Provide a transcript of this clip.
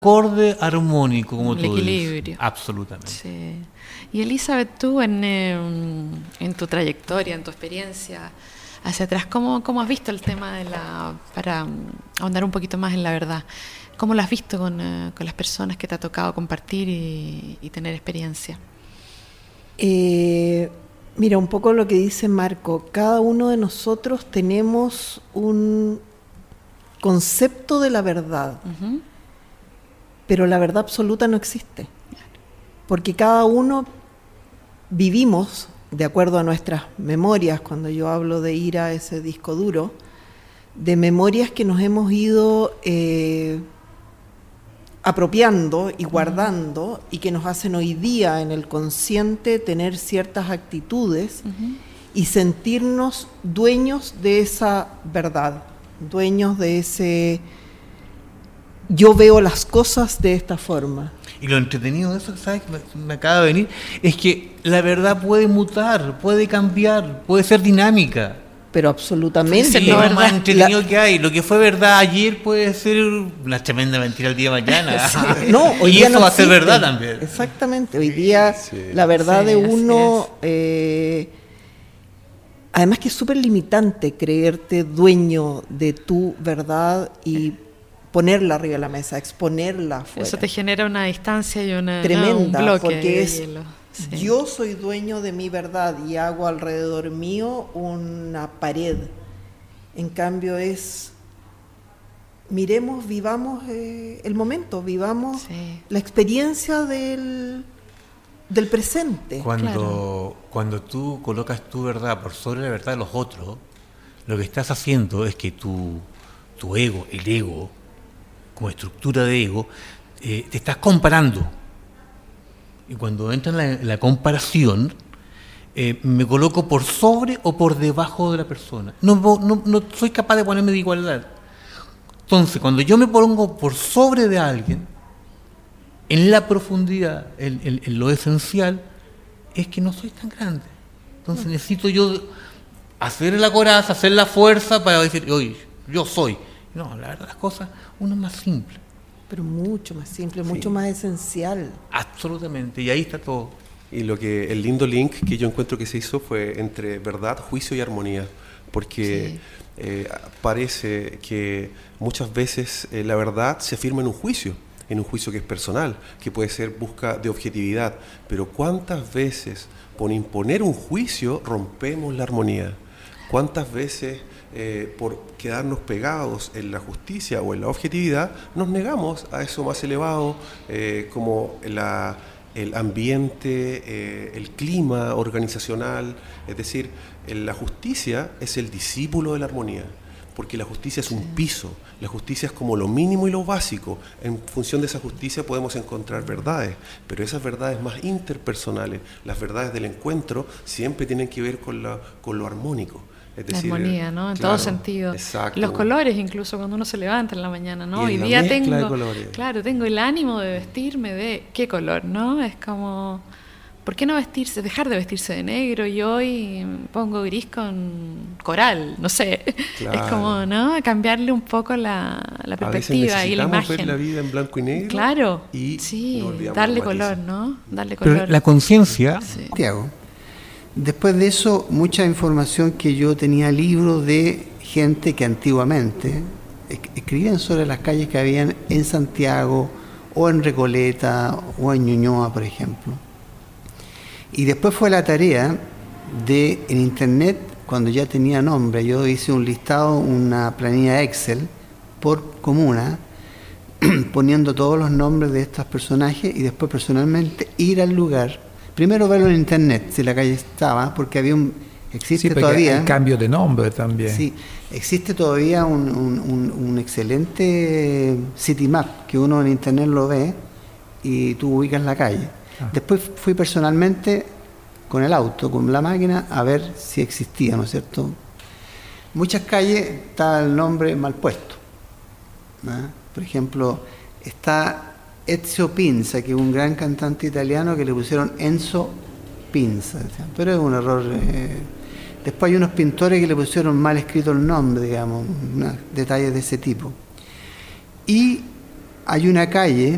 acorde armónico, como el tú equilibrio. dices. Absolutamente. Sí. Y Elizabeth, tú en tu trayectoria, en tu experiencia hacia atrás, ¿cómo has visto el tema para ahondar un poquito más en la verdad? ¿Cómo lo has visto con las personas que te ha tocado compartir y tener experiencia? Mira, un poco lo que dice Marco, cada uno de nosotros tenemos un concepto de la verdad, pero la verdad absoluta no existe, porque cada uno vivimos de acuerdo a nuestras memorias. Cuando yo hablo de ir a ese disco duro, de memorias que nos hemos ido apropiando y guardando y que nos hacen hoy día en el consciente tener ciertas actitudes y sentirnos dueños de esa verdad, dueños de ese yo veo las cosas de esta forma. Y lo entretenido de eso, ¿sabes? Me acaba de venir, es que la verdad puede mutar, puede cambiar, puede ser dinámica. Pero absolutamente. Sí, lo más entretenido que hay. Lo que fue verdad ayer puede ser una tremenda mentira el día de mañana. Sí. No, hoy y día eso no va a ser existe. verdad también. Exactamente. Hoy día la verdad de uno... además que es súper limitante creerte dueño de tu verdad y ponerla arriba de la mesa, exponerla afuera. Eso te genera una distancia y tremenda, un bloque porque es hielo. Sí. Yo soy dueño de mi verdad y hago alrededor mío una pared. En cambio miremos, vivamos el momento, vivamos la experiencia del presente. Cuando tú colocas tu verdad por sobre la verdad de los otros, lo que estás haciendo es que tu ego, el ego, como estructura de ego, te estás comparando. Y cuando entra en la comparación, me coloco por sobre o por debajo de la persona. No soy capaz de ponerme de igualdad. Entonces, cuando yo me pongo por sobre de alguien, en la profundidad, en lo esencial, es que no soy tan grande. Entonces necesito yo hacer la coraza, hacer la fuerza para decir, oye, yo soy. No, la verdad las cosas, uno es más simple. Pero mucho más simple, mucho más esencial. Absolutamente, y ahí está todo. Y el lindo link que yo encuentro que se hizo fue entre verdad, juicio y armonía, porque parece que muchas veces la verdad se afirma en un juicio que es personal, que puede ser busca de objetividad, pero ¿cuántas veces por imponer un juicio rompemos la armonía? ¿Cuántas veces por quedarnos pegados en la justicia o en la objetividad nos negamos a eso más elevado, como el ambiente, el clima organizacional? Es decir, la justicia es el discípulo de la armonía, porque la justicia es un piso, la justicia es como lo mínimo y lo básico. En función de esa justicia podemos encontrar verdades, pero esas verdades más interpersonales, las verdades del encuentro, siempre tienen que ver con lo armónico. Es decir, la armonía, ¿no? En todo sentido. Exacto. Los colores, incluso cuando uno se levanta en la mañana, ¿no? Y hoy día tengo el ánimo de vestirme de qué color, ¿no? Es como, ¿por qué no dejar de vestirse de negro? Y hoy pongo gris con coral, no sé. Claro. Es como, ¿no? Cambiarle un poco la perspectiva y la imagen. Ver la vida en blanco y negro. Claro. Y sí, darle color, ¿no? Darle color. Pero la conciencia. Sí. Santiago. Después de eso, mucha información que yo tenía, libros de gente que antiguamente escribían sobre las calles que habían en Santiago o en Recoleta o en Ñuñoa, por ejemplo. Y después fue la tarea de, en internet, cuando ya tenía nombre, yo hice un listado, una planilla Excel por comuna, poniendo todos los nombres de estos personajes y después personalmente ir al lugar. Primero verlo en internet, si la calle estaba, porque existe todavía... hay cambio de nombre también. Sí, existe todavía un excelente citymap que uno en internet lo ve y tú ubicas la calle. Después fui personalmente con el auto, con la máquina, a ver si existía, ¿no es cierto? Muchas calles está el nombre mal puesto, ¿no? Por ejemplo, está Ezio Pinza, que es un gran cantante italiano que le pusieron Enzo Pinza, pero es un error. Después hay unos pintores que le pusieron mal escrito el nombre, digamos, detalles de ese tipo. Y hay una calle